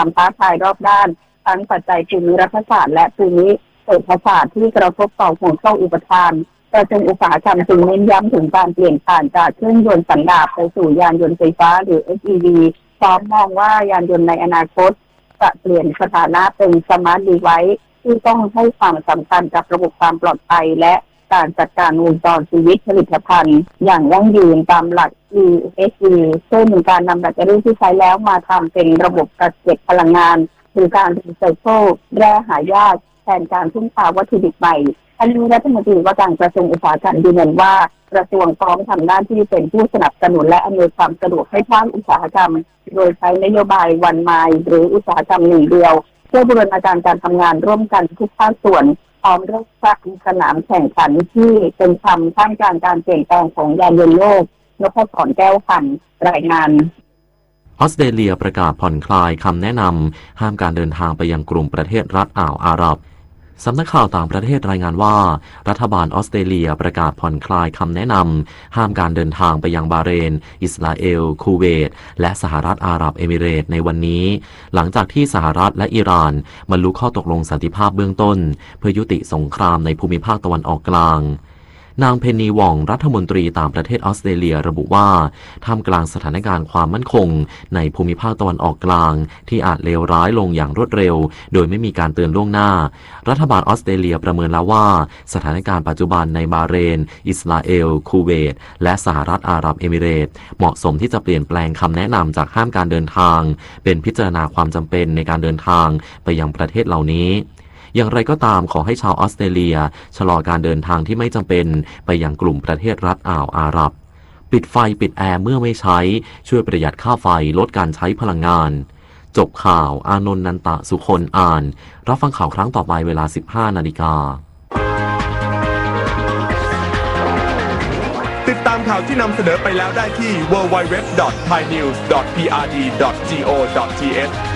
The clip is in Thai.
ความท้าทายรอบด้านทั้งปัจจัยภูมิรัฐศาสตร์และภูมิเศรษฐศาสตร์ที่กระทบต่อห่วงโซ่อุปทานกระทรวงอุตสาหกรรมจึงเน้นย้ำถึงการเปลี่ยนผ่านจากเครื่องยนต์สันดาปไปสู่ยานยนต์ไฟฟ้าหรือ SEV พร้อมมองว่ายานยนต์ในอนาคตจะเปลี่ยนสถานะเป็นสมาร์ทดีไวซ์ที่ต้องให้ความสำคัญกับระบบความปลอดภัยและการจัดการวงจรชีวิตผลิตภัณฑ์อย่างยั่งยืนตามหลัก ESG เช่นการนำแบตเตอรี่ที่ใช้แล้วมาทำเป็นระบบกักเก็บพลังงานหรือการรีไซเคิลแร่หายากแทนการพึ่งพาวัตถุดิบใหม่ท่านรัฐมนตรีว่าการกระทรวงอุตสาหกรรมยืนยันว่ากระทรวงพร้อมทำหน้าที่เป็นผู้สนับสนุนและอำนวยความสะดวกให้ภาคอุตสาหกรรมโดยใช้นโยบายวันไมล์หรืออุตสาหกรรมหนึ่งเดียวเพื่อบูรณาการการทำงานร่วมกันทุกภาคส่วนพร้อมเริ่มสร้างสนามแข่งขันที่เป็นธรรมท่ามกลางการเปลี่ยนแปลงของยานยนต์โลกนพศรแก้วขันรายงานออสเตรเลียประกาศผ่อนคลายคำแนะนำห้ามการเดินทางไปยังกลุ่มประเทศรัฐอ่าวอาหรับสำนักข่าวต่างประเทศรายงานว่ารัฐบาลออสเตรเลียประกาศผ่อนคลายคำแนะนำห้ามการเดินทางไปยังบาห์เรนอิสราเอลคูเวตและสหรัฐอาหรับเอมิเรตส์ในวันนี้หลังจากที่สหรัฐและอิหร่านบรรลุข้อตกลงสันติภาพเบื้องต้นเพื่อยุติสงครามในภูมิภาคตะวันออกกลางนางเพนนีวองรัฐมนตรีต่างประเทศออสเตรเลียระบุว่าท่ามกลางสถานการณ์ความมั่นคงในภูมิภาคตะวันออกกลางที่อาจเลวร้ายลงอย่างรวดเร็วโดยไม่มีการเตือนล่วงหน้ารัฐบาลออสเตรเลียประเมินแล้วว่าสถานการณ์ปัจจุบันในบาห์เรนอิสราเอลคูเวตและสหรัฐอาหรับเอมิเรตส์เหมาะสมที่จะเปลี่ยนแปลงคำแนะนำจากห้ามการเดินทางเป็นพิจารณาความจำเป็นในการเดินทางไปยังประเทศเหล่านี้อย่างไรก็ตามขอให้ชาวออสเตรเลียชะลอการเดินทางที่ไม่จำเป็นไปยังกลุ่มประเทศรัฐอ่าวอาหรับปิดไฟปิดแอร์เมื่อไม่ใช้ช่วยประหยัดค่าไฟลดการใช้พลังงานจบข่าวอานนท์นันตะสุคนอ่านรับฟังข่าวครั้งต่อไปเวลา 15 นาฬิกาติดตามข่าวที่นำเสนอไปแล้วได้ที่ www.thainews.prd.go.th